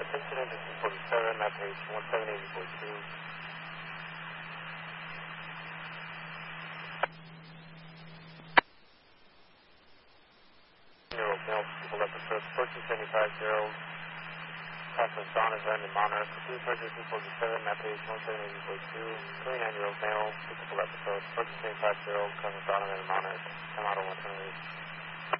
incident is 247, map page 17842. Year-old male, people episode 1475-year-old. Process Donovan and Monarch. Please register 247, map page 17842. 29-year-old male, people episode 1475-year-old. Process Donovan and Monarch. 10 auto 128.